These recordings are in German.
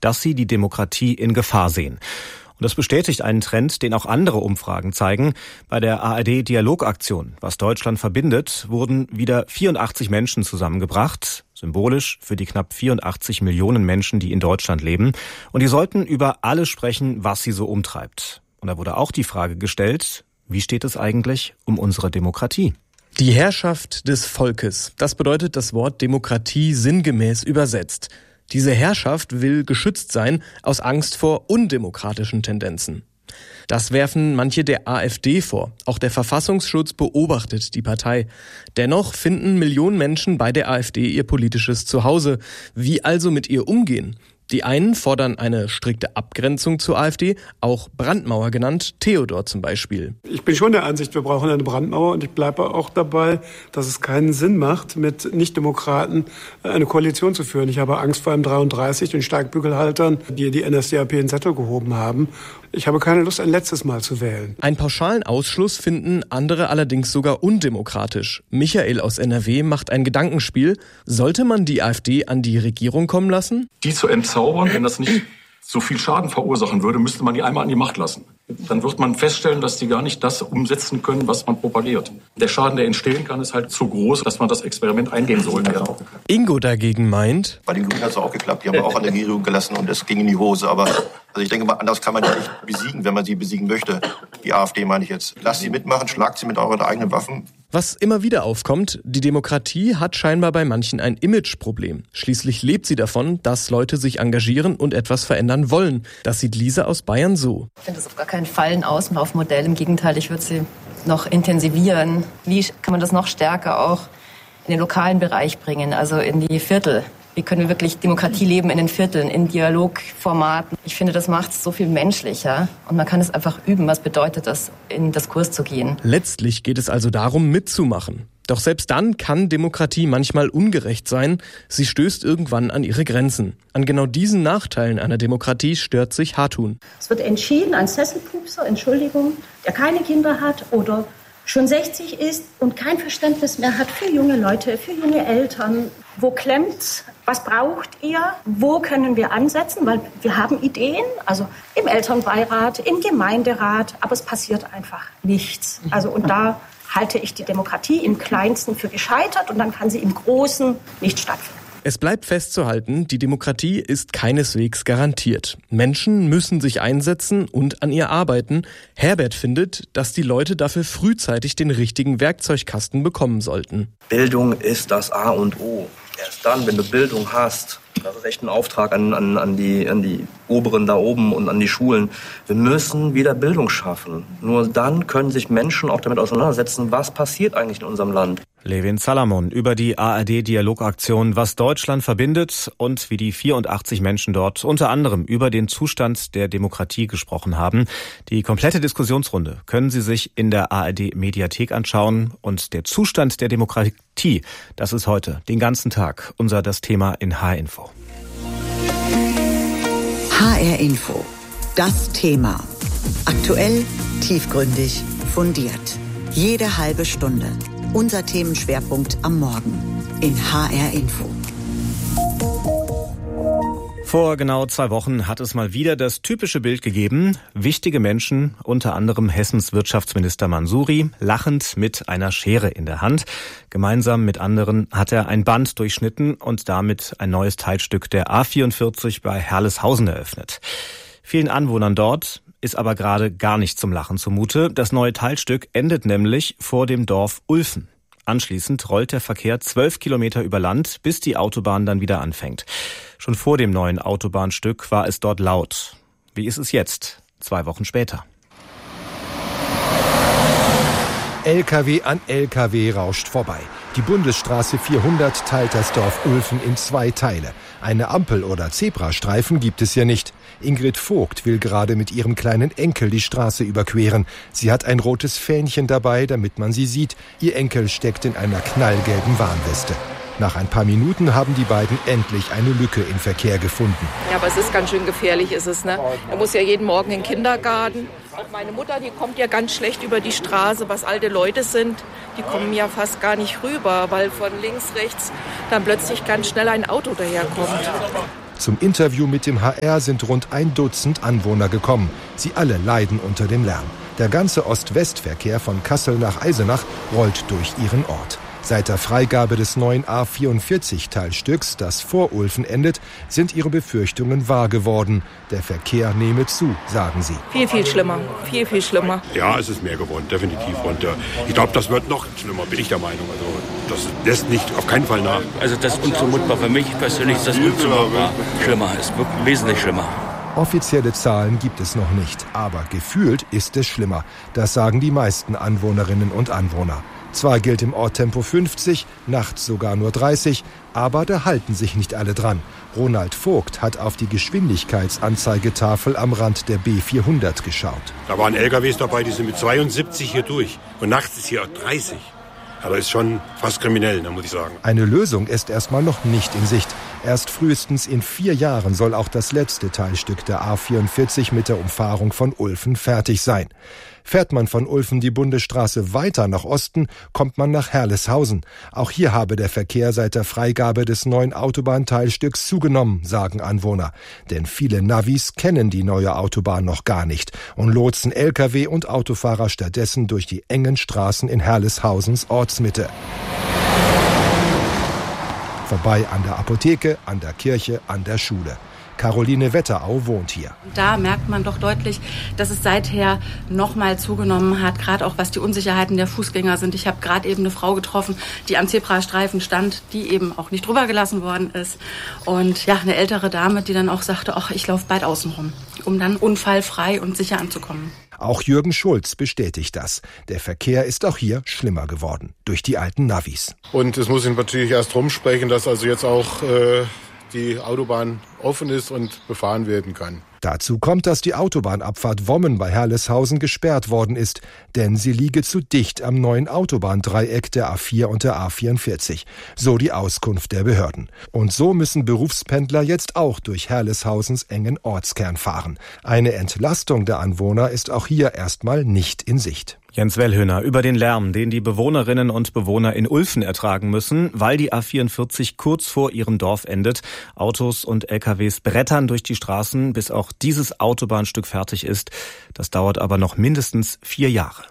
dass sie die Demokratie in Gefahr sehen. Und das bestätigt einen Trend, den auch andere Umfragen zeigen. Bei der ARD-Dialogaktion, was Deutschland verbindet, wurden wieder 84 Menschen zusammengebracht. Symbolisch für die knapp 84 Millionen Menschen, die in Deutschland leben. Und die sollten über alles sprechen, was sie so umtreibt. Und da wurde auch die Frage gestellt, wie steht es eigentlich um unsere Demokratie? Die Herrschaft des Volkes. Das bedeutet das Wort Demokratie sinngemäß übersetzt. Diese Herrschaft will geschützt sein aus Angst vor undemokratischen Tendenzen. Das werfen manche der AfD vor. Auch der Verfassungsschutz beobachtet die Partei. Dennoch finden Millionen Menschen bei der AfD ihr politisches Zuhause. Wie also mit ihr umgehen? Die einen fordern eine strikte Abgrenzung zur AfD, auch Brandmauer genannt, Theodor zum Beispiel. Ich bin schon der Ansicht, wir brauchen eine Brandmauer und ich bleibe auch dabei, dass es keinen Sinn macht, mit Nichtdemokraten eine Koalition zu führen. Ich habe Angst vor M33, den Steigbügelhaltern, die NSDAP in den Sattel gehoben haben. Ich habe keine Lust, ein letztes Mal zu wählen. Einen pauschalen Ausschluss finden andere allerdings sogar undemokratisch. Michael aus NRW macht ein Gedankenspiel. Sollte man die AfD an die Regierung kommen lassen? Die zu entzaubern, wenn das nicht so viel Schaden verursachen würde, müsste man die einmal an die Macht lassen. Dann wird man feststellen, dass die gar nicht das umsetzen können, was man propagiert. Der Schaden, der entstehen kann, ist halt zu groß, dass man das Experiment eingehen sollte. Ja. Ingo dagegen meint, bei den Grünen hat es auch geklappt. Die haben wir auch an der Regierung gelassen und es ging in die Hose. Aber ich denke mal, anders kann man die nicht besiegen, wenn man sie besiegen möchte. Die AfD meine ich jetzt. Lasst sie mitmachen, schlagt sie mit euren eigenen Waffen. Was immer wieder aufkommt, die Demokratie hat scheinbar bei manchen ein Imageproblem. Schließlich lebt sie davon, dass Leute sich engagieren und etwas verändern wollen. Das sieht Lisa aus Bayern so. Ich finde das auf gar keinen Fall ein Auslaufmodell. Im Gegenteil, ich würde sie noch intensivieren. Wie kann man das noch stärker auch in den lokalen Bereich bringen, also in die Viertel? Wie können wir wirklich Demokratie leben in den Vierteln, in Dialogformaten? Ich finde, das macht es so viel menschlicher. Und man kann es einfach üben. Was bedeutet das, in den Diskurs zu gehen? Letztlich geht es also darum, mitzumachen. Doch selbst dann kann Demokratie manchmal ungerecht sein. Sie stößt irgendwann an ihre Grenzen. An genau diesen Nachteilen einer Demokratie stört sich Hartun. Es wird entschieden, ein Sesselpupser, Entschuldigung, der keine Kinder hat oder schon 60 ist und kein Verständnis mehr hat für junge Leute, für junge Eltern. Wo klemmt's? Was braucht ihr? Wo können wir ansetzen? Weil wir haben Ideen, also im Elternbeirat, im Gemeinderat, aber es passiert einfach nichts. Also und da halte ich die Demokratie im Kleinsten für gescheitert und dann kann sie im Großen nicht stattfinden. Es bleibt festzuhalten, die Demokratie ist keineswegs garantiert. Menschen müssen sich einsetzen und an ihr arbeiten. Herbert findet, dass die Leute dafür frühzeitig den richtigen Werkzeugkasten bekommen sollten. Bildung ist das A und O. Erst dann, wenn du Bildung hast, das ist echt ein Auftrag an die Oberen da oben und an die Schulen. Wir müssen wieder Bildung schaffen. Nur dann können sich Menschen auch damit auseinandersetzen, was passiert eigentlich in unserem Land. Levin Salamon über die ARD-Dialogaktion, was Deutschland verbindet und wie die 84 Menschen dort unter anderem über den Zustand der Demokratie gesprochen haben. Die komplette Diskussionsrunde können Sie sich in der ARD-Mediathek anschauen. Und der Zustand der Demokratie, das ist heute den ganzen Tag das Thema in HR Info. HR Info, das Thema. Aktuell, tiefgründig, fundiert. Jede halbe Stunde. Unser Themenschwerpunkt am Morgen in HR Info. Vor genau 2 Wochen hat es mal wieder das typische Bild gegeben. Wichtige Menschen, unter anderem Hessens Wirtschaftsminister Mansouri, lachend mit einer Schere in der Hand. Gemeinsam mit anderen hat er ein Band durchschnitten und damit ein neues Teilstück der A44 bei Herleshausen eröffnet. Vielen Anwohnern dort ist aber gerade gar nicht zum Lachen zumute. Das neue Teilstück endet nämlich vor dem Dorf Ulfen. Anschließend rollt der Verkehr 12 Kilometer über Land, bis die Autobahn dann wieder anfängt. Schon vor dem neuen Autobahnstück war es dort laut. Wie ist es jetzt, 2 Wochen später? LKW an LKW rauscht vorbei. Die Bundesstraße 400 teilt das Dorf Ulfen in 2 Teile. Eine Ampel oder Zebrastreifen gibt es hier nicht. Ingrid Vogt will gerade mit ihrem kleinen Enkel die Straße überqueren. Sie hat ein rotes Fähnchen dabei, damit man sie sieht. Ihr Enkel steckt in einer knallgelben Warnweste. Nach ein paar Minuten haben die beiden endlich eine Lücke im Verkehr gefunden. Ja, aber es ist ganz schön gefährlich, ist es, ne? Er muss ja jeden Morgen in den Kindergarten. Auch meine Mutter, die kommt ja ganz schlecht über die Straße, was alte Leute sind. Die kommen ja fast gar nicht rüber, weil von links, rechts dann plötzlich ganz schnell ein Auto daherkommt. Zum Interview mit dem HR sind rund 1 Dutzend Anwohner gekommen. Sie alle leiden unter dem Lärm. Der ganze Ost-West-Verkehr von Kassel nach Eisenach rollt durch ihren Ort. Seit der Freigabe des neuen A44-Teilstücks, das vor Ulfen endet, sind ihre Befürchtungen wahr geworden. Der Verkehr nehme zu, sagen sie. Viel, viel schlimmer. Viel, viel schlimmer. Ja, es ist mehr geworden, definitiv. Und ich glaube, das wird noch schlimmer, bin ich der Meinung. Also das lässt nicht auf keinen Fall nach. Also das ist unzumutbar. Für mich persönlich ist das unzumutbar. Schlimmer, ist wirklich wesentlich schlimmer. Offizielle Zahlen gibt es noch nicht, aber gefühlt ist es schlimmer. Das sagen die meisten Anwohnerinnen und Anwohner. Zwar gilt im Ort Tempo 50, nachts sogar nur 30, aber da halten sich nicht alle dran. Ronald Vogt hat auf die Geschwindigkeitsanzeigetafel am Rand der B400 geschaut. Da waren LKWs dabei, die sind mit 72 hier durch. Und nachts ist hier 30. Aber ist schon fast kriminell, muss ich sagen. Eine Lösung ist erstmal noch nicht in Sicht. Erst frühestens in 4 Jahren soll auch das letzte Teilstück der A44 mit der Umfahrung von Ulfen fertig sein. Fährt man von Ulfen die Bundesstraße weiter nach Osten, kommt man nach Herleshausen. Auch hier habe der Verkehr seit der Freigabe des neuen Autobahnteilstücks zugenommen, sagen Anwohner. Denn viele Navis kennen die neue Autobahn noch gar nicht und lotsen Lkw und Autofahrer stattdessen durch die engen Straßen in Herleshausens Ortsmitte. Vorbei an der Apotheke, an der Kirche, an der Schule. Caroline Wetterau wohnt hier. Da merkt man doch deutlich, dass es seither noch mal zugenommen hat, gerade auch was die Unsicherheiten der Fußgänger sind. Ich habe gerade eben eine Frau getroffen, die am Zebrastreifen stand, die eben auch nicht drüber gelassen worden ist. Und ja, eine ältere Dame, die dann auch sagte, ach, ich laufe bald außen rum, um dann unfallfrei und sicher anzukommen. Auch Jürgen Schulz bestätigt das. Der Verkehr ist auch hier schlimmer geworden, durch die alten Navis. Und es muss natürlich erst rumsprechen, dass also jetzt auch die Autobahn offen ist und befahren werden kann. Dazu kommt, dass die Autobahnabfahrt Wommen bei Herleshausen gesperrt worden ist, denn sie liege zu dicht am neuen Autobahndreieck der A4 und der A44. So die Auskunft der Behörden. Und so müssen Berufspendler jetzt auch durch Herleshausens engen Ortskern fahren. Eine Entlastung der Anwohner ist auch hier erstmal nicht in Sicht. Jens Wellhöhner über den Lärm, den die Bewohnerinnen und Bewohner in Ulfen ertragen müssen, weil die A44 kurz vor ihrem Dorf endet. Autos und LKWs brettern durch die Straßen, bis auch dieses Autobahnstück fertig ist. Das dauert aber noch mindestens 4 Jahre.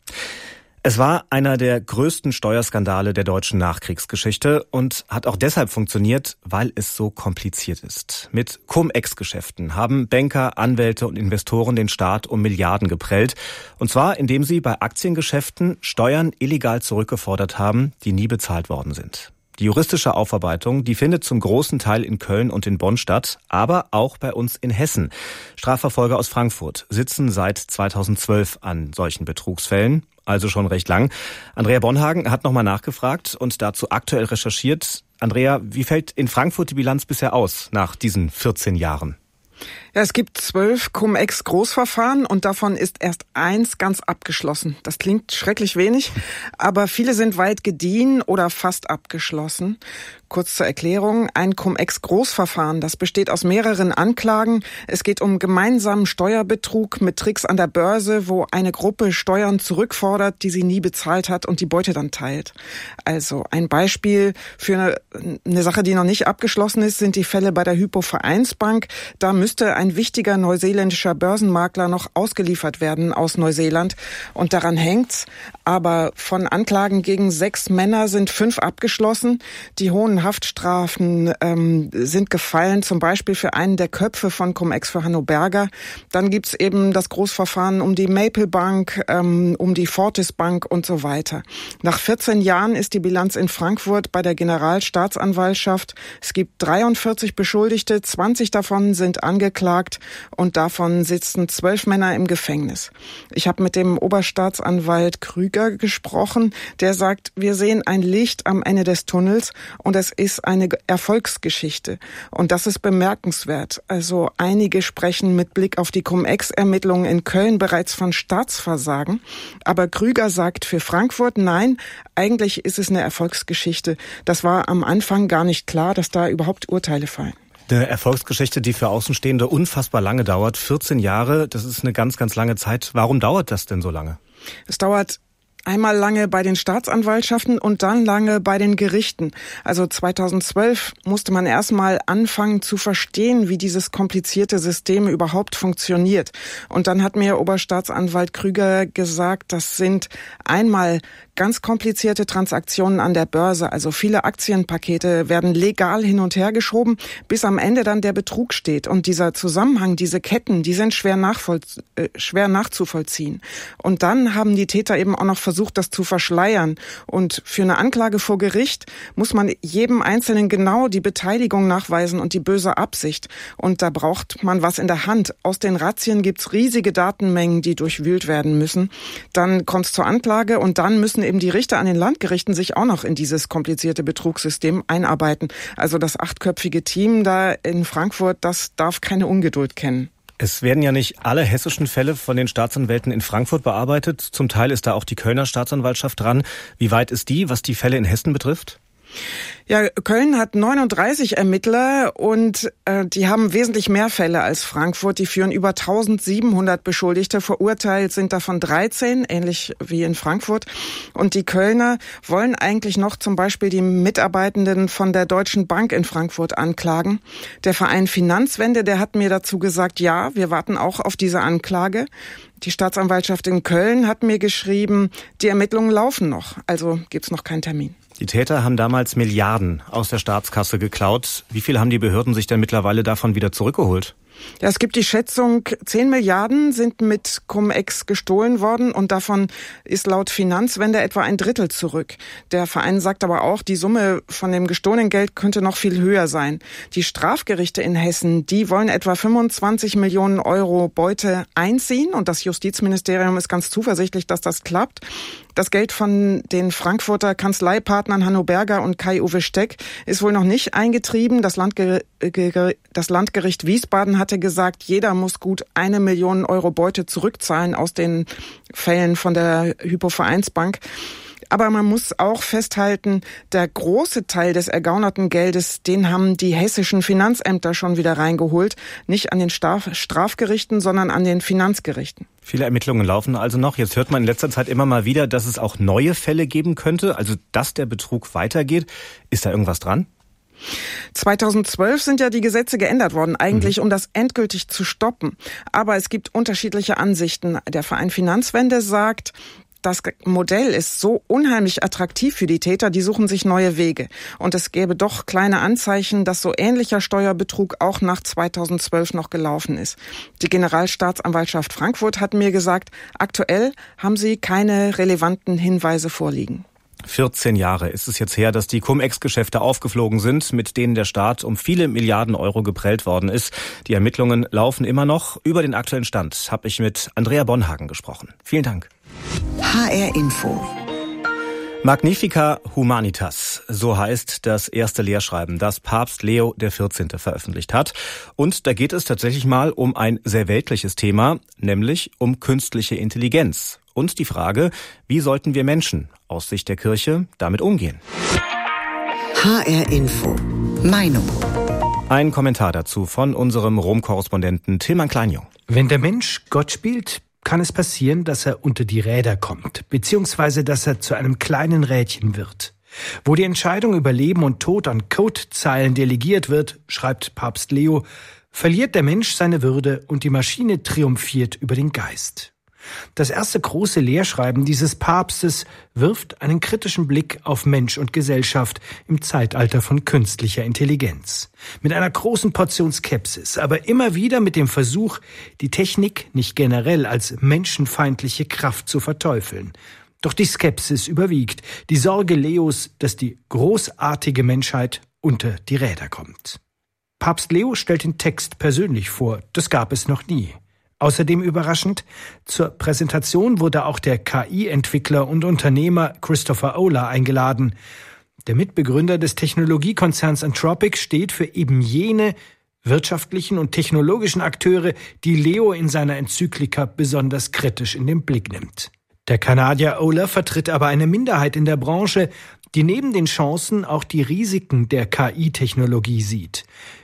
Es war einer der größten Steuerskandale der deutschen Nachkriegsgeschichte und hat auch deshalb funktioniert, weil es so kompliziert ist. Mit Cum-Ex-Geschäften haben Banker, Anwälte und Investoren den Staat um Milliarden geprellt. Und zwar, indem sie bei Aktiengeschäften Steuern illegal zurückgefordert haben, die nie bezahlt worden sind. Die juristische Aufarbeitung, die findet zum großen Teil in Köln und in Bonn statt, aber auch bei uns in Hessen. Strafverfolger aus Frankfurt sitzen seit 2012 an solchen Betrugsfällen, also schon recht lang. Andrea Bonhagen hat nochmal nachgefragt und dazu aktuell recherchiert. Andrea, wie fällt in Frankfurt die Bilanz bisher aus nach diesen 14 Jahren? Ja, es gibt 12 Cum-Ex-Großverfahren und davon ist erst 1 ganz abgeschlossen. Das klingt schrecklich wenig, aber viele sind weit gediehen oder fast abgeschlossen. Kurz zur Erklärung, ein Cum-Ex-Großverfahren, das besteht aus mehreren Anklagen. Es geht um gemeinsamen Steuerbetrug mit Tricks an der Börse, wo eine Gruppe Steuern zurückfordert, die sie nie bezahlt hat und die Beute dann teilt. Also ein Beispiel für eine Sache, die noch nicht abgeschlossen ist, sind die Fälle bei der Hypo Vereinsbank. Da müsste ein wichtiger neuseeländischer Börsenmakler noch ausgeliefert werden aus Neuseeland und daran hängt's. Aber von Anklagen gegen 6 Männer sind 5 abgeschlossen. Die hohen Haftstrafen sind gefallen, zum Beispiel für einen der Köpfe von Cum-Ex für Hanno Berger. Dann gibt's eben das Großverfahren um die Maple Bank, um die Fortis Bank und so weiter. Nach 14 Jahren ist die Bilanz in Frankfurt bei der Generalstaatsanwaltschaft. Es gibt 43 Beschuldigte, 20 davon sind angeklagt und davon sitzen 12 Männer im Gefängnis. Ich habe mit dem Oberstaatsanwalt Krüger gesprochen. Der sagt, wir sehen ein Licht am Ende des Tunnels und es ist eine Erfolgsgeschichte. Und das ist bemerkenswert. Also einige sprechen mit Blick auf die Cum-Ex-Ermittlungen in Köln bereits von Staatsversagen. Aber Krüger sagt für Frankfurt, nein, eigentlich ist es eine Erfolgsgeschichte. Das war am Anfang gar nicht klar, dass da überhaupt Urteile fallen. Eine Erfolgsgeschichte, die für Außenstehende unfassbar lange dauert. 14 Jahre, das ist eine ganz, ganz lange Zeit. Warum dauert das denn so lange? Es dauert Einmal lange bei den Staatsanwaltschaften und dann lange bei den Gerichten. Also 2012 musste man erstmal anfangen zu verstehen, wie dieses komplizierte System überhaupt funktioniert. Und dann hat mir Oberstaatsanwalt Krüger gesagt, das sind einmal ganz komplizierte Transaktionen an der Börse. Also viele Aktienpakete werden legal hin und her geschoben, bis am Ende dann der Betrug steht. Und dieser Zusammenhang, diese Ketten, die sind schwer nachzuvollziehen. Und dann haben die Täter eben auch noch versucht, das zu verschleiern. Und für eine Anklage vor Gericht muss man jedem Einzelnen genau die Beteiligung nachweisen und die böse Absicht. Und da braucht man was in der Hand. Aus den Razzien gibt's riesige Datenmengen, die durchwühlt werden müssen. Dann kommt's zur Anklage und dann müssen eben die Richter an den Landgerichten sich auch noch in dieses komplizierte Betrugssystem einarbeiten. Also das 8-köpfige Team da in Frankfurt, das darf keine Ungeduld kennen. Es werden ja nicht alle hessischen Fälle von den Staatsanwälten in Frankfurt bearbeitet. Zum Teil ist da auch die Kölner Staatsanwaltschaft dran. Wie weit ist die, was die Fälle in Hessen betrifft? Ja, Köln hat 39 Ermittler und die haben wesentlich mehr Fälle als Frankfurt. Die führen über 1700 Beschuldigte. Verurteilt sind davon 13, ähnlich wie in Frankfurt. Und die Kölner wollen eigentlich noch zum Beispiel die Mitarbeitenden von der Deutschen Bank in Frankfurt anklagen. Der Verein Finanzwende, der hat mir dazu gesagt, ja, wir warten auch auf diese Anklage. Die Staatsanwaltschaft in Köln hat mir geschrieben, die Ermittlungen laufen noch, also gibt's noch keinen Termin. Die Täter haben damals Milliarden aus der Staatskasse geklaut. Wie viel haben die Behörden sich denn mittlerweile davon wieder zurückgeholt? Ja, es gibt die Schätzung, 10 Milliarden sind mit Cum-Ex gestohlen worden und davon ist laut Finanzwende etwa ein Drittel zurück. Der Verein sagt aber auch, die Summe von dem gestohlenen Geld könnte noch viel höher sein. Die Strafgerichte in Hessen, die wollen etwa 25 Millionen Euro Beute einziehen und das Justizministerium ist ganz zuversichtlich, dass das klappt. Das Geld von den Frankfurter Kanzleipartnern Hanno Berger und Kai-Uwe Steck ist wohl noch nicht eingetrieben. Das Landgericht Wiesbaden hatte gesagt, jeder muss gut 1 Million Euro Beute zurückzahlen aus den Fällen von der Hypo-Vereinsbank. Aber man muss auch festhalten, der große Teil des ergaunerten Geldes, den haben die hessischen Finanzämter schon wieder reingeholt. Nicht an den Strafgerichten, sondern an den Finanzgerichten. Viele Ermittlungen laufen also noch. Jetzt hört man in letzter Zeit immer mal wieder, dass es auch neue Fälle geben könnte, also dass der Betrug weitergeht. Ist da irgendwas dran? 2012 sind ja die Gesetze geändert worden, eigentlich um das endgültig zu stoppen. Aber es gibt unterschiedliche Ansichten. Der Verein Finanzwende sagt, das Modell ist so unheimlich attraktiv für die Täter, die suchen sich neue Wege. Und es gäbe doch kleine Anzeichen, dass so ähnlicher Steuerbetrug auch nach 2012 noch gelaufen ist. Die Generalstaatsanwaltschaft Frankfurt hat mir gesagt, aktuell haben sie keine relevanten Hinweise vorliegen. 14 Jahre ist es jetzt her, dass die Cum-Ex-Geschäfte aufgeflogen sind, mit denen der Staat um viele Milliarden Euro geprellt worden ist. Die Ermittlungen laufen immer noch. Über den aktuellen Stand habe ich mit Andrea Bonhagen gesprochen. Vielen Dank. HR Info. Magnifica Humanitas, so heißt das erste Lehrschreiben, das Papst Leo XIV. Veröffentlicht hat. Und da geht es tatsächlich mal um ein sehr weltliches Thema, nämlich um künstliche Intelligenz. Und die Frage, wie sollten wir Menschen aus Sicht der Kirche damit umgehen? HR Info. Meinung. Ein Kommentar dazu von unserem Rom-Korrespondenten Tilman Kleinjung. Wenn der Mensch Gott spielt, kann es passieren, dass er unter die Räder kommt, beziehungsweise dass er zu einem kleinen Rädchen wird. Wo die Entscheidung über Leben und Tod an Codezeilen delegiert wird, schreibt Papst Leo, verliert der Mensch seine Würde und die Maschine triumphiert über den Geist. Das erste große Lehrschreiben dieses Papstes wirft einen kritischen Blick auf Mensch und Gesellschaft im Zeitalter von künstlicher Intelligenz. Mit einer großen Portion Skepsis, aber immer wieder mit dem Versuch, die Technik nicht generell als menschenfeindliche Kraft zu verteufeln. Doch die Skepsis überwiegt, die Sorge Leos, dass die großartige Menschheit unter die Räder kommt. Papst Leo stellt den Text persönlich vor, das gab es noch nie. Außerdem überraschend, zur Präsentation wurde auch der KI-Entwickler und Unternehmer Christopher Olah eingeladen. Der Mitbegründer des Technologiekonzerns Anthropic steht für eben jene wirtschaftlichen und technologischen Akteure, die Leo in seiner Enzyklika besonders kritisch in den Blick nimmt. Der Kanadier Olah vertritt aber eine Minderheit in der Branche, die neben den Chancen auch die Risiken der KI-Technologie sieht.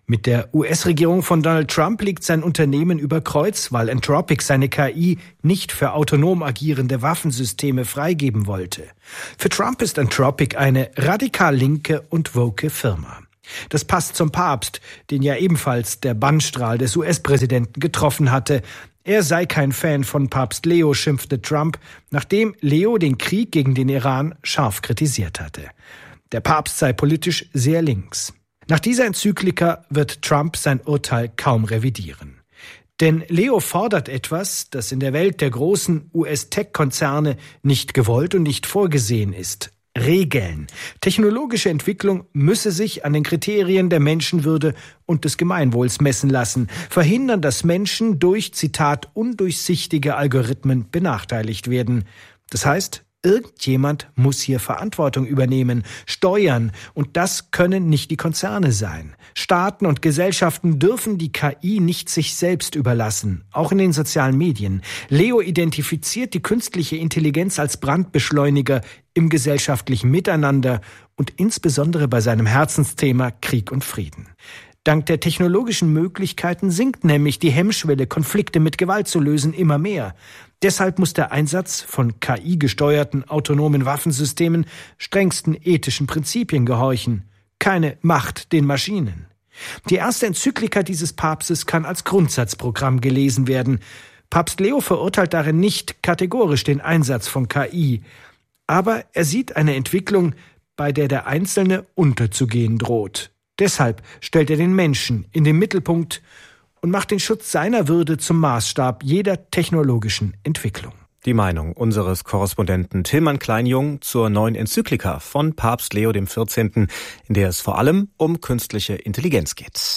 Mit der US-Regierung von Donald Trump liegt sein Unternehmen über Kreuz, weil Anthropic seine KI nicht für autonom agierende Waffensysteme freigeben wollte. Für Trump ist Anthropic eine radikal linke und woke Firma. Das passt zum Papst, den ja ebenfalls der Bannstrahl des US-Präsidenten getroffen hatte. Er sei kein Fan von Papst Leo, schimpfte Trump, nachdem Leo den Krieg gegen den Iran scharf kritisiert hatte. Der Papst sei politisch sehr links. Nach dieser Enzyklika wird Trump sein Urteil kaum revidieren. Denn Leo fordert etwas, das in der Welt der großen US-Tech-Konzerne nicht gewollt und nicht vorgesehen ist. Regeln. Technologische Entwicklung müsse sich an den Kriterien der Menschenwürde und des Gemeinwohls messen lassen, verhindern, dass Menschen durch, Zitat, undurchsichtige Algorithmen benachteiligt werden. Das heißt, irgendjemand muss hier Verantwortung übernehmen, steuern, und das können nicht die Konzerne sein. Staaten und Gesellschaften dürfen die KI nicht sich selbst überlassen, auch in den sozialen Medien. Leo identifiziert die künstliche Intelligenz als Brandbeschleuniger im gesellschaftlichen Miteinander und insbesondere bei seinem Herzensthema Krieg und Frieden. Dank der technologischen Möglichkeiten sinkt nämlich die Hemmschwelle, Konflikte mit Gewalt zu lösen, immer mehr. Deshalb muss der Einsatz von KI-gesteuerten autonomen Waffensystemen strengsten ethischen Prinzipien gehorchen. Keine Macht den Maschinen. Die erste Enzyklika dieses Papstes kann als Grundsatzprogramm gelesen werden. Papst Leo verurteilt darin nicht kategorisch den Einsatz von KI. Aber er sieht eine Entwicklung, bei der der Einzelne unterzugehen droht. Deshalb stellt er den Menschen in den Mittelpunkt und macht den Schutz seiner Würde zum Maßstab jeder technologischen Entwicklung. Die Meinung unseres Korrespondenten Tilman Kleinjung zur neuen Enzyklika von Papst Leo XIV., in der es vor allem um künstliche Intelligenz geht.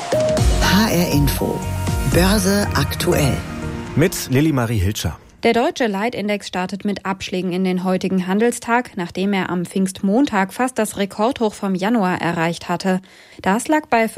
HR Info. Börse aktuell. Mit Lilly Marie Hilscher. Der deutsche Leitindex startet mit Abschlägen in den heutigen Handelstag, nachdem er am Pfingstmontag fast das Rekordhoch vom Januar erreicht hatte. Das lag bei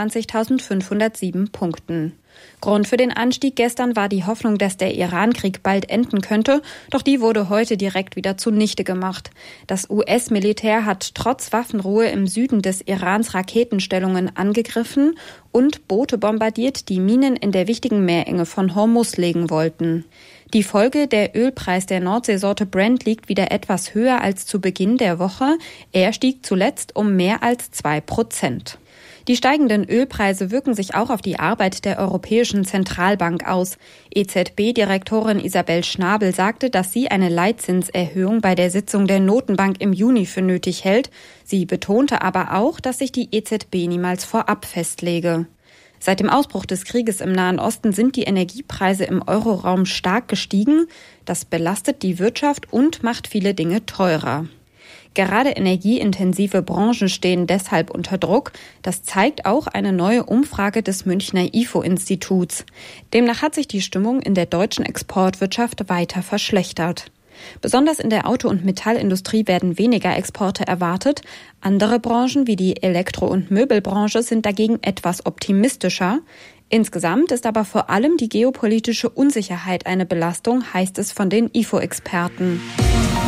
25.507 Punkten. Grund für den Anstieg gestern war die Hoffnung, dass der Iran-Krieg bald enden könnte, doch die wurde heute direkt wieder zunichte gemacht. Das US-Militär hat trotz Waffenruhe im Süden des Irans Raketenstellungen angegriffen und Boote bombardiert, die Minen in der wichtigen Meerenge von Hormuz legen wollten. Die Folge: der Ölpreis der Nordseesorte Brent liegt wieder etwas höher als zu Beginn der Woche. Er stieg zuletzt um mehr als 2%. Die steigenden Ölpreise wirken sich auch auf die Arbeit der Europäischen Zentralbank aus. EZB-Direktorin Isabel Schnabel sagte, dass sie eine Leitzinserhöhung bei der Sitzung der Notenbank im Juni für nötig hält. Sie betonte aber auch, dass sich die EZB niemals vorab festlege. Seit dem Ausbruch des Krieges im Nahen Osten sind die Energiepreise im Euroraum stark gestiegen. Das belastet die Wirtschaft und macht viele Dinge teurer. Gerade energieintensive Branchen stehen deshalb unter Druck. Das zeigt auch eine neue Umfrage des Münchner IFO-Instituts. Demnach hat sich die Stimmung in der deutschen Exportwirtschaft weiter verschlechtert. Besonders in der Auto- und Metallindustrie werden weniger Exporte erwartet. Andere Branchen wie die Elektro- und Möbelbranche sind dagegen etwas optimistischer. Insgesamt ist aber vor allem die geopolitische Unsicherheit eine Belastung, heißt es von den IFO-Experten.